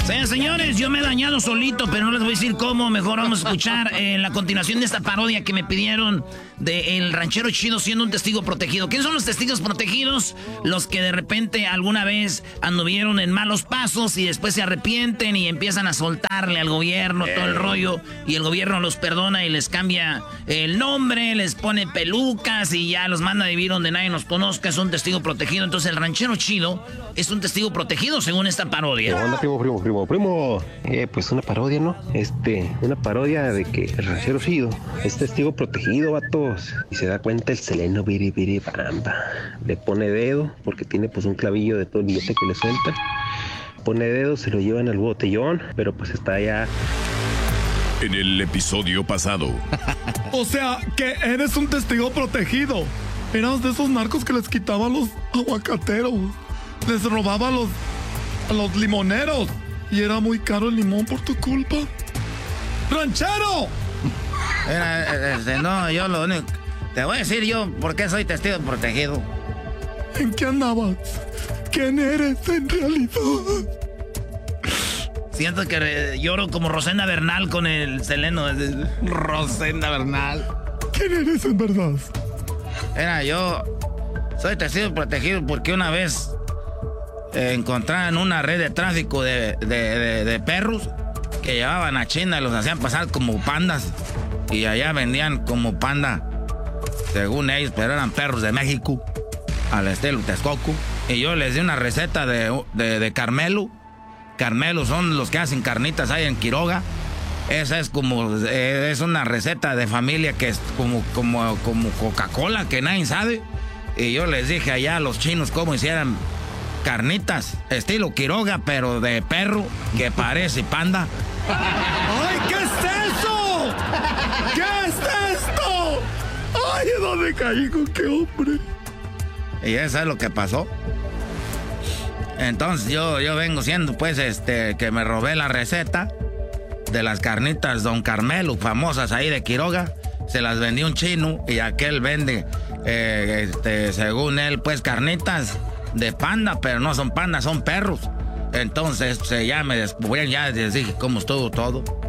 Señores, yo me he dañado solito, pero no les voy a decir cómo. Mejor vamos a escuchar la continuación de esta parodia que me pidieron de El Ranchero Chido siendo un testigo protegido. ¿Quiénes son los testigos protegidos? Los que de repente alguna vez anduvieron en malos pasos y después se arrepienten y empiezan a soltarle al gobierno todo el rollo, y el gobierno los perdona y les cambia el nombre, les pone pelucas y ya los manda a vivir donde nadie nos conozca. Es un testigo protegido. Entonces El Ranchero Chido es un testigo protegido según esta parodia. ¿Qué onda, primo? Pues una parodia, ¿no? Una parodia de que el ranchero Chido es testigo protegido, vatos. Y se da cuenta el seleno biri bamba. Le pone dedo, porque tiene pues un clavillo de todo el billete que le suelta. Pone dedo, se lo llevan al botellón, pero pues está ya. En el episodio pasado. O sea, que eres un testigo protegido. Eras de esos narcos que les quitaba a los aguacateros. Les robaba a los limoneros. Y era muy caro el limón por tu culpa. ¡Ranchero! No, yo lo único... Te voy a decir yo por qué soy testigo protegido. ¿En qué andabas? ¿Quién eres en realidad? Siento que lloro como Rosenda Bernal con el seleno. Rosenda Bernal. ¿Quién eres en verdad? Yo soy testigo protegido porque una vez encontraron una red de tráfico de perros que llevaban a China y los hacían pasar como pandas. Y allá vendían como panda, según ellos, pero eran perros de México, al estilo Texcoco. Y yo les di una receta de Carmelo. Carmelo son los que hacen carnitas ahí en Quiroga. Esa es es una receta de familia que es como Coca-Cola, que nadie sabe. Y yo les dije allá a los chinos cómo hicieran carnitas, estilo Quiroga, pero de perro, que parece panda. ¡Ay, qué es eso! ¿Qué es esto? ¡Ay, dónde caí con qué hombre! Y eso es lo que pasó. Entonces yo vengo siendo pues que me robé la receta de las carnitas Don Carmelo, famosas ahí de Quiroga. Se las vendí un chino y aquel vende, según él, pues carnitas de panda, pero no son pandas, son perros. Entonces ya me descubrieron, ya les dije cómo estuvo todo.